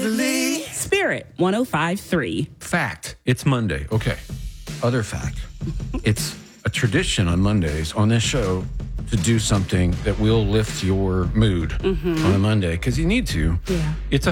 Waverly. Spirit 105.3. Fact. It's Monday. Okay. Other fact. It's a tradition on Mondays on this show to do something that will lift your mood on a Monday because you need to. Yeah. It's a